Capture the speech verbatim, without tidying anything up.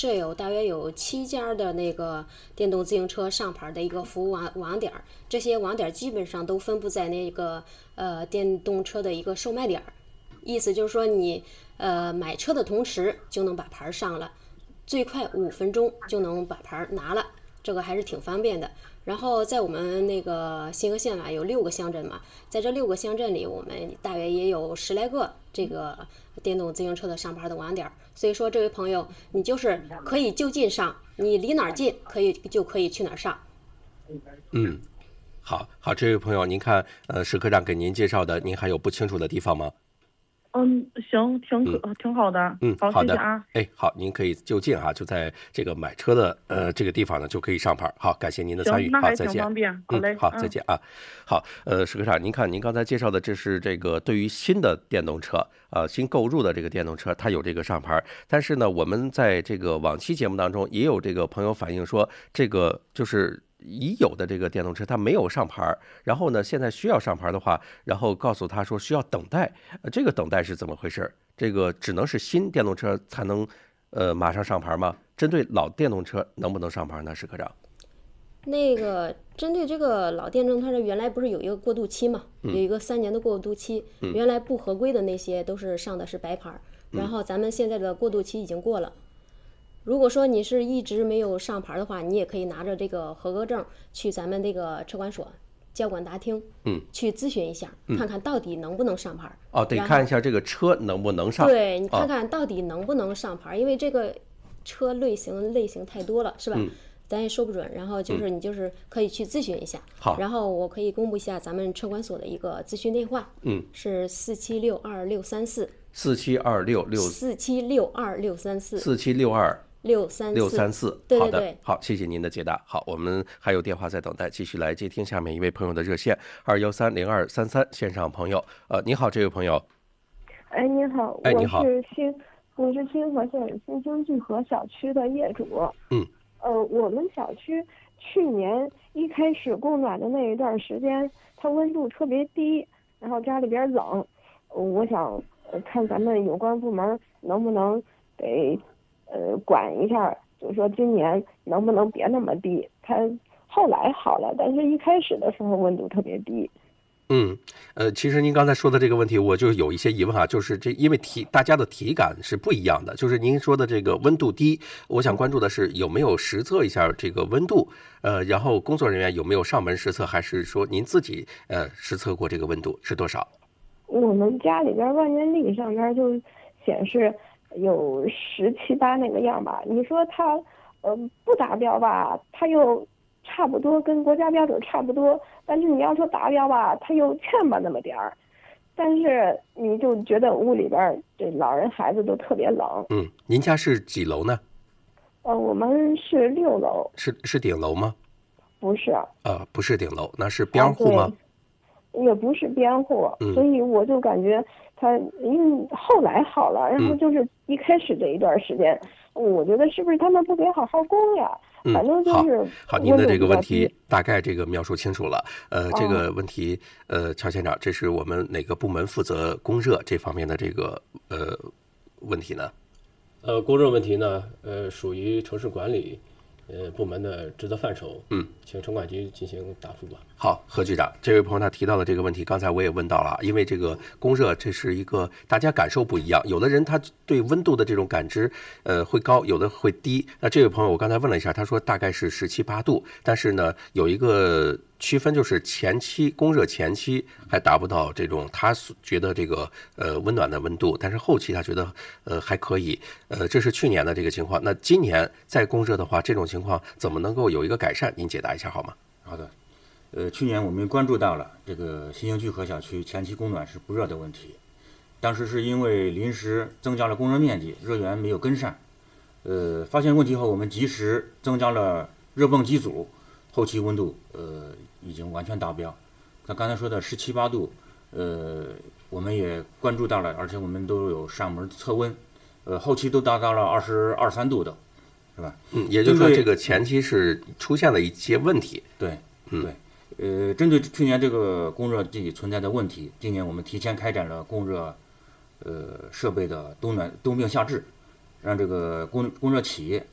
设有大约有七家的那个电动自行车上牌的一个服务网网点，这些网点基本上都分布在那个呃电动车的一个售卖点，意思就是说你呃买车的同时就能把牌上了，最快五分钟就能把牌拿了，这个还是挺方便的。然后在我们那个新河县嘛，有六个乡镇嘛，在这六个乡镇里，我们大约也有十来个这个电动自行车的上牌的网点，所以说这位朋友，你就是可以就近上，你离哪儿近，可以就可以去哪儿上。 嗯，好好，这位朋友，您看，呃，石科长给您介绍的，您还有不清楚的地方吗？ 嗯，行，挺可、 嗯、 挺好的。 嗯， 好， 好的谢谢啊。 哎，好，您可以就近哈，就在这个买车的呃这个地方呢，就可以上牌。好，感谢您的参与。 行，那好， 还再见。 挺方便。好嘞， 嗯，好， 嗯再见啊。好，呃，石科长，您看您刚才介绍的，这是这个对于新的电动车啊、呃，新购入的这个电动车，它有这个上牌。但是呢，我们在这个往期节目当中，也有这个朋友反映说，这个就是已有的这个电动车它没有上牌，然后呢，现在需要上牌的话，然后告诉他说需要等待，呃，这个等待是怎么回事？这个只能是新电动车才能，呃，马上上牌吗？针对老电动车能不能上牌呢？石科长？ 那个针对这个老电动车，原来不是有一个过渡期嘛，有一个三年的过渡期，原来不合规的那些都是上的是白牌，然后咱们现在的过渡期已经过了。如果说你是一直没有上牌的话，你也可以拿着这个合格证去咱们这个车管所、交管大厅， 嗯， 去咨询一下，看看到底能不能上牌。 哦，得看一下这个车能不能上。 对，你看看到底能不能上牌，因为这个车类型类型太多了，是吧？ 嗯， 咱也说不准。然后就是你就是可以去咨询一下。 好， 然后我可以公布一下咱们车管所的一个咨询电话， 嗯， 是四七六二六三四。 四七二六六。 四七六二六三四。 四七六二。 六三六三四， 对对对，好的，好，谢谢您的解答。好，我们还有电话在等待，继续来接听下面一位朋友的热线二幺三零二三三线上朋友。呃，你好，这位朋友。 哎，你好， 哎，你好， 我是新我是新河县新兴聚合小区的业主。 嗯。 呃，我们小区去年一开始供暖的那一段时间，它温度特别低，然后家里边冷，我想看咱们有关部门能不能给。呃，管一下，就是说今年能不能别那么低？它后来好了，但是一开始的时候温度特别低。 嗯，呃，其实您刚才说的这个问题，我就有一些疑问啊，就是这因为体大家的体感是不一样的，就是您说的这个温度低，我想关注的是有没有实测一下这个温度，呃，然后工作人员有没有上门实测，还是说您自己呃实测过这个温度是多少？ 我们家里边万年历上边就显示。有十七八那个样吧，你说它，呃，不达标吧，它又差不多跟国家标准差不多，但是你要说达标吧，它又欠吧那么点儿，但是你就觉得屋里边这老人孩子都特别冷。 嗯，您家是几楼呢？ 呃，我们是六楼。 是是顶楼吗？ 不是。 呃，不是顶楼，那是边户吗？ 啊、也不是边户、 嗯， 所以我就感觉。他因为后来好了，然后就是一开始这一段时间，嗯、我觉得是不是他们不给好好供呀？ 嗯， 反正就是好，好，您的这个问题大概这个描述清楚了。呃， 哦、 这个问题，呃，乔县长，这是我们哪个部门负责供热这方面的这个呃问题呢？ 呃，供热问题呢，呃，属于城市管理呃部门的职责范畴。 嗯， 请城管局进行答复吧。 好，何局长，这位朋友他提到的这个问题，刚才我也问到了，因为这个供热这是一个大家感受不一样，有的人他对温度的这种感知，呃，会高，有的会低。那这位朋友我刚才问了一下，他说大概是十七八度，但是呢，有一个区分，就是前期供热前期还达不到这种他觉得这个呃温暖的温度，但是后期他觉得呃还可以。呃，这是去年的这个情况。那今年再供热的话，这种情况怎么能够有一个改善？您解答一下好吗？ 好的。呃，去年我们关注到了这个新兴聚合小区前期供暖是不热的问题，当时是因为临时增加了供热面积，热源没有跟上。呃，发现问题后，我们及时增加了热泵机组，后期温度呃已经完全达标。那刚才说的十七八度，呃，我们也关注到了，而且我们都有上门测温，呃，后期都达到了二十二三度的，是吧？ 嗯，也就是说这个前期是出现了一些问题。 对， 嗯， 对。呃，针对去年这个供热季存在的问题，今年我们提前开展了供热，呃设备的冬暖冬病夏治，让这个供供热企业